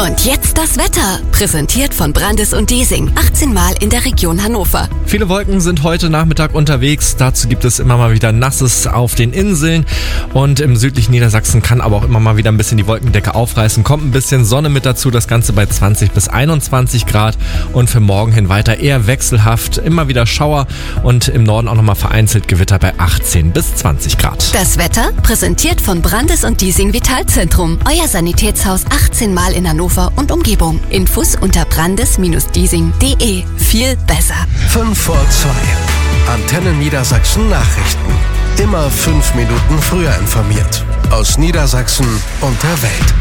Und jetzt das Wetter, präsentiert von Brandes und Diesing, 18 Mal in der Region Hannover. Viele Wolken sind heute Nachmittag unterwegs, dazu gibt es immer mal wieder Nasses auf den Inseln und im südlichen Niedersachsen kann aber auch immer mal wieder ein bisschen die Wolkendecke aufreißen, kommt ein bisschen Sonne mit dazu, das Ganze bei 20 bis 21 Grad und für morgen hin weiter eher wechselhaft, immer wieder Schauer und im Norden auch nochmal vereinzelt Gewitter bei 18 bis 20 Grad. Das Wetter, präsentiert von Brandes und Diesing Vitalzentrum, euer Sanitätshaus 18 Mal in Hannover und Umgebung. Infos unter brandes-diesing.de. Viel besser. 5 vor 2. Antenne Niedersachsen Nachrichten. Immer 5 Minuten früher informiert. Aus Niedersachsen und der Welt.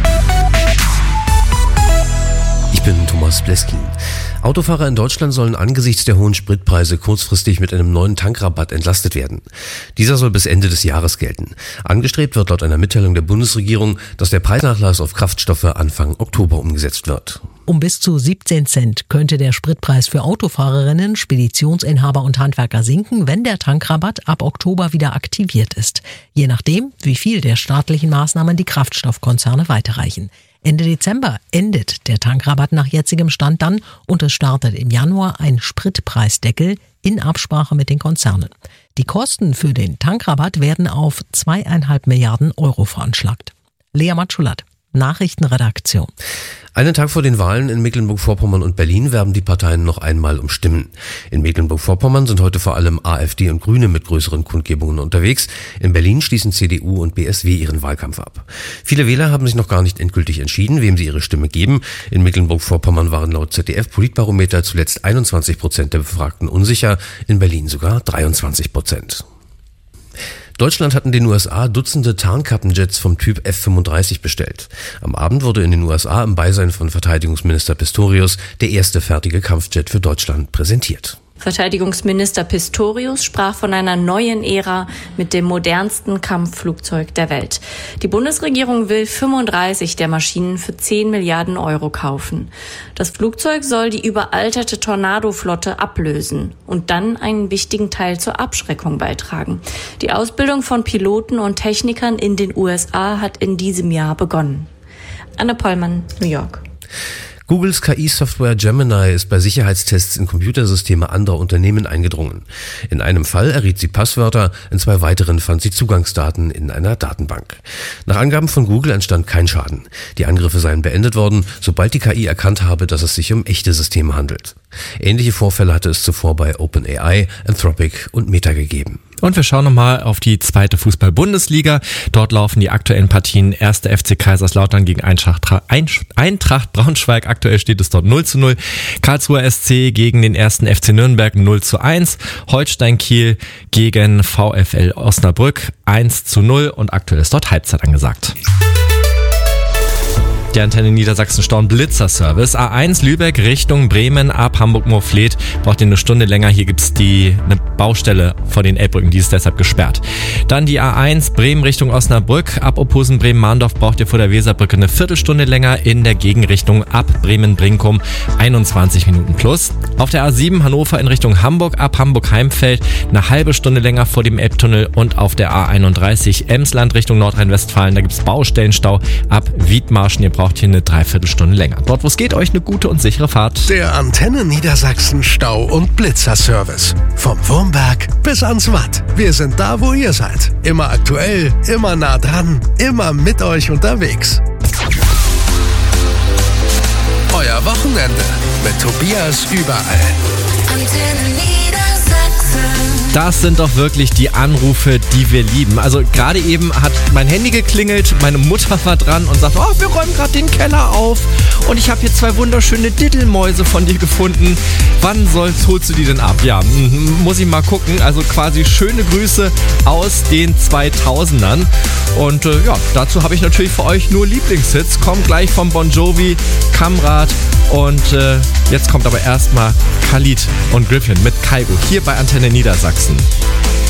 Ich bin Thomas Bleskin. Autofahrer in Deutschland sollen angesichts der hohen Spritpreise kurzfristig mit einem neuen Tankrabatt entlastet werden. Dieser soll bis Ende des Jahres gelten. Angestrebt wird laut einer Mitteilung der Bundesregierung, dass der Preisnachlass auf Kraftstoffe Anfang Oktober umgesetzt wird. Um bis zu 17 Cent könnte der Spritpreis für Autofahrerinnen, Speditionsinhaber und Handwerker sinken, wenn der Tankrabatt ab Oktober wieder aktiviert ist. Je nachdem, wie viel der staatlichen Maßnahmen die Kraftstoffkonzerne weiterreichen. Ende Dezember endet der Tankrabatt nach jetzigem Stand dann und es startet im Januar ein Spritpreisdeckel in Absprache mit den Konzernen. Die Kosten für den Tankrabatt werden auf 2,5 Milliarden Euro veranschlagt. Lea Matschulat, Nachrichtenredaktion. Einen Tag vor den Wahlen in Mecklenburg-Vorpommern und Berlin werben die Parteien noch einmal um Stimmen. In Mecklenburg-Vorpommern sind heute vor allem AfD und Grüne mit größeren Kundgebungen unterwegs. In Berlin schließen CDU und BSW ihren Wahlkampf ab. Viele Wähler haben sich noch gar nicht endgültig entschieden, wem sie ihre Stimme geben. In Mecklenburg-Vorpommern waren laut ZDF-Politbarometer zuletzt 21% der Befragten unsicher, in Berlin sogar 23%. Deutschland hat in den USA Dutzende Tarnkappenjets vom Typ F-35 bestellt. Am Abend wurde in den USA im Beisein von Verteidigungsminister Pistorius der erste fertige Kampfjet für Deutschland präsentiert. Verteidigungsminister Pistorius sprach von einer neuen Ära mit dem modernsten Kampfflugzeug der Welt. Die Bundesregierung will 35 der Maschinen für 10 Milliarden Euro kaufen. Das Flugzeug soll die überalterte Tornado-Flotte ablösen und dann einen wichtigen Teil zur Abschreckung beitragen. Die Ausbildung von Piloten und Technikern in den USA hat in diesem Jahr begonnen. Anne Pollmann, New York. Googles KI-Software Gemini ist bei Sicherheitstests in Computersysteme anderer Unternehmen eingedrungen. In einem Fall erriet sie Passwörter, in 2 weiteren fand sie Zugangsdaten in einer Datenbank. Nach Angaben von Google entstand kein Schaden. Die Angriffe seien beendet worden, sobald die KI erkannt habe, dass es sich um echte Systeme handelt. Ähnliche Vorfälle hatte es zuvor bei OpenAI, Anthropic und Meta gegeben. Und wir schauen nochmal auf die zweite Fußball-Bundesliga. Dort laufen die aktuellen Partien 1. FC Kaiserslautern gegen Eintracht Braunschweig. Aktuell steht es dort 0:0. Karlsruher SC gegen den 1. FC Nürnberg 0:1. Holstein Kiel gegen VfL Osnabrück 1:0 und aktuell ist dort Halbzeit angesagt. Der Antenne Niedersachsen Stau- und Blitzer-Service. A1 Lübeck Richtung Bremen ab Hamburg-Moorfleet. Braucht ihr eine Stunde länger. Hier gibt's eine Baustelle vor den Elbbrücken. Die ist deshalb gesperrt. Dann die A1 Bremen Richtung Osnabrück. Ab Ophusen Bremen-Mahndorf braucht ihr vor der Weserbrücke eine Viertelstunde länger. In der Gegenrichtung ab Bremen-Brinkum 21 Minuten plus. Auf der A7 Hannover in Richtung Hamburg ab Hamburg-Heimfeld eine halbe Stunde länger vor dem Elbtunnel. Und auf der A31 Emsland Richtung Nordrhein-Westfalen. Da gibt's Baustellenstau ab Wiedmarschen. Ihr braucht hier eine Dreiviertelstunde länger. Dort, wo es geht, euch eine gute und sichere Fahrt. Der Antenne Niedersachsen Stau- und Blitzer-Service. Vom Wurmberg bis ans Watt. Wir sind da, wo ihr seid. Immer aktuell, immer nah dran, immer mit euch unterwegs. Euer Wochenende mit Tobias überall. Antenne Niedersachsen. Das sind doch wirklich die Anrufe, die wir lieben. Also gerade eben hat mein Handy geklingelt, meine Mutter war dran und sagte, wir räumen gerade den Keller auf und ich habe hier 2 wunderschöne Diddelmäuse von dir gefunden. Wann holst du die denn ab? Ja, muss ich mal gucken. Also quasi schöne Grüße aus den 2000ern. Und dazu habe ich natürlich für euch nur Lieblingshits. Kommt gleich vom Bon Jovi, Kamrat. Und jetzt kommt aber erstmal Khalid und Griffin mit Kaigo hier bei Antenne Niedersachsen.